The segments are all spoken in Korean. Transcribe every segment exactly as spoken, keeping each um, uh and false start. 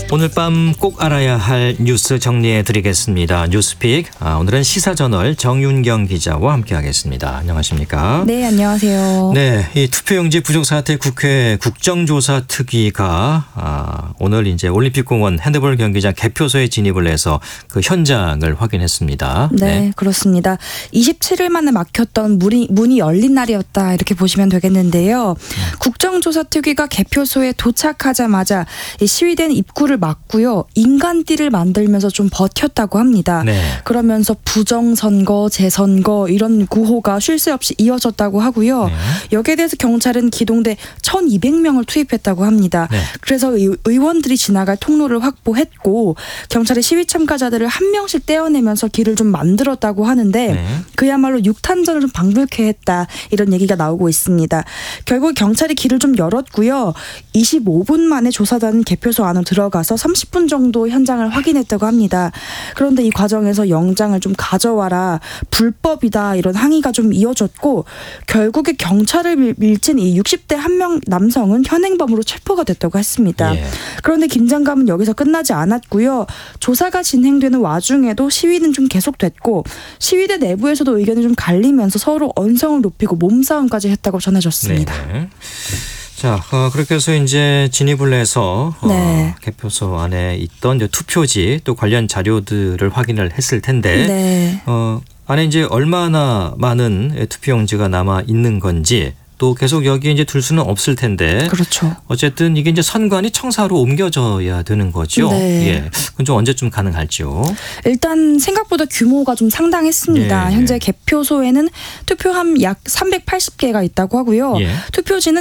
오늘 밤 꼭 알아야 할 뉴스 정리해 드리겠습니다. 뉴스픽. 아, 오늘은 시사저널 정윤경 기자와 함께하겠습니다. 안녕하십니까? 네, 안녕하세요. 네, 이 투표용지 부족 사태 국회 국정조사 특위가 아, 오늘 이제 올림픽공원 핸드볼 경기장 개표소에 진입을 해서 그 현장을 확인했습니다. 네, 네. 그렇습니다. 이십칠 일 만에 막혔던 문이, 문이 열린 날이었다 이렇게 보시면 되겠는데요. 음. 국정조사 특위가 개표소에 도착하자마자 이 시위대는 입구를 막고요. 인간띠를 만들면서 좀 버텼다고 합니다. 네. 그러면서 부정선거, 재선거 이런 구호가 쉴 새 없이 이어졌다고 하고요. 네. 여기에 대해서 경찰은 기동대 천이백 명을 투입했다고 합니다. 네. 그래서 의원들이 지나갈 통로를 확보했고 경찰이 시위 참가자들을 한 명씩 떼어내면서 길을 좀 만들었다고 하는데 네. 그야말로 육탄전을 좀 방불케 했다 이런 얘기가 나오고 있습니다. 결국 경찰이 길을 좀 열었고요. 이십오 분 만에 조사단은 개표소 안으로 들어가서 삼십 분 정도 현장을 확인했다고 합니다. 그런데 이 과정에서 영장을 좀 가져와라, 불법이다 이런 항의가 좀 이어졌고 결국에 경찰을 밀친 이 육십 대 한 명 남성은 현행범으로 체포가 됐다고 했습니다. 예. 그런데 긴장감은 여기서 끝나지 않았고요. 조사가 진행되는 와중에도 시위는 좀 계속됐고 시위대 내부에서도 의견이 좀 갈리면서 서로 언성을 높이고 몸싸움까지 했다고 전해졌습니다. 네네. 자, 어, 그렇게 해서 이제 진입을 해서 네. 어, 개표소 안에 있던 이제 투표지 또 관련 자료들을 확인을 했을 텐데 네. 어, 안에 이제 얼마나 많은 투표용지가 남아 있는 건지 또 계속 여기 이제 둘 수는 없을 텐데. 그렇죠. 어쨌든 이게 이제 선관위 청사로 옮겨져야 되는 거죠. 네. 예. 그건 좀 언제쯤 가능할지요? 일단 생각보다 규모가 좀 상당했습니다. 예. 현재 개표소에는 투표함 약 삼백팔십 개가 있다고 하고요. 예. 투표지는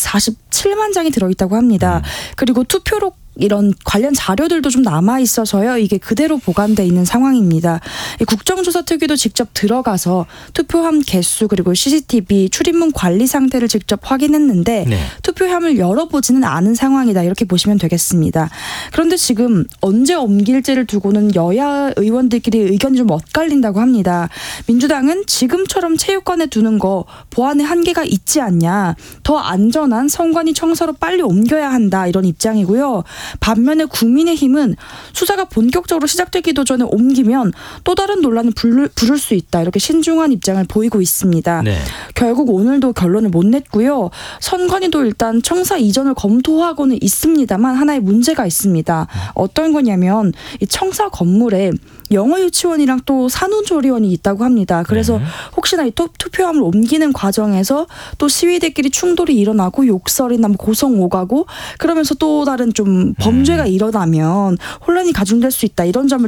이백사십칠만 장이 들어있다고 합니다. 음. 그리고 투표록 이런 관련 자료들도 좀 남아 있어서요. 이게 그대로 보관돼 있는 상황입니다. 국정조사 특위도 직접 들어가서 투표함 개수 그리고 씨씨티비 출입문 관리 상태를 직접 확인했는데 네. 투표함을 열어보지는 않은 상황이다 이렇게 보시면 되겠습니다. 그런데 지금 언제 옮길지를 두고는 여야 의원들끼리 의견이 좀 엇갈린다고 합니다. 민주당은 지금처럼 체육관에 두는 거 보안에 한계가 있지 않냐. 더 안전한 선관위 청사로 빨리 옮겨야 한다 이런 입장이고요. 반면에 국민의힘은 수사가 본격적으로 시작되기도 전에 옮기면 또 다른 논란을 부를, 부를 수 있다 이렇게 신중한 입장을 보이고 있습니다. 네. 결국 오늘도 결론을 못 냈고요. 선관위도 일단 청사 이전을 검토하고는 있습니다만 하나의 문제가 있습니다. 어떤 거냐면 이 청사 건물에 영어 유치원이랑 또 산후조리원이 있다고 합니다. 그래서 네. 혹시나 이 투표함을 옮기는 과정에서 또 시위대끼리 충돌이 일어나고 욕설이나 뭐 고성 오가고 그러면서 또 다른 좀 범죄가 음. 일어나면 혼란이 가중될 수 있다 이런 점을